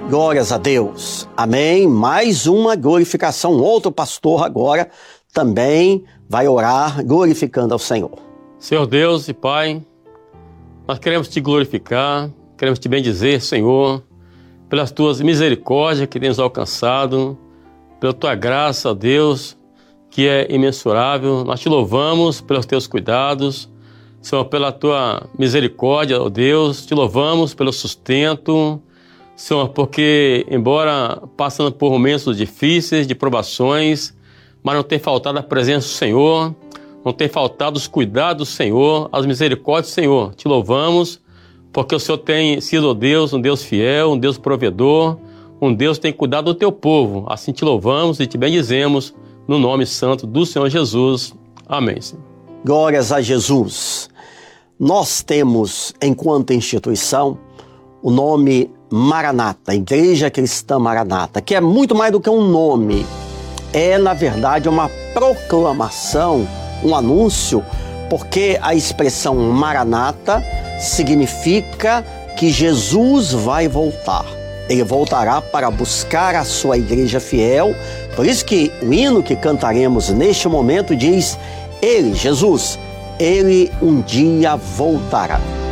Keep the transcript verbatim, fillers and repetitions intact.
Glórias a Deus. Amém. Mais uma glorificação. Outro pastor agora também vai orar glorificando ao Senhor. Senhor Deus e Pai, nós queremos te glorificar, queremos te bendizer, Senhor, pelas tuas misericórdias que tens alcançado, pela tua graça, ó Deus, que é imensurável. Nós te louvamos pelos teus cuidados, Senhor, pela tua misericórdia, ó Deus. Te louvamos pelo sustento, Senhor, porque embora passando por momentos difíceis, de provações, mas não tem faltado a presença do Senhor, não tem faltado os cuidados do Senhor, as misericórdias do Senhor. Te louvamos porque o Senhor tem sido, ó Deus, um Deus fiel, um Deus provedor, um Deus que tem cuidado do teu povo. Assim te louvamos e te bendizemos no nome santo do Senhor Jesus. Amém, Senhor. Glórias a Jesus. Nós temos, enquanto instituição, o nome Maranata, Igreja Cristã Maranata, que é muito mais do que um nome. É, na verdade, uma proclamação, um anúncio, porque a expressão Maranata significa que Jesus vai voltar. Ele voltará para buscar a sua igreja fiel. Por isso que o hino que cantaremos neste momento diz: Ele, Jesus, Ele um dia voltará.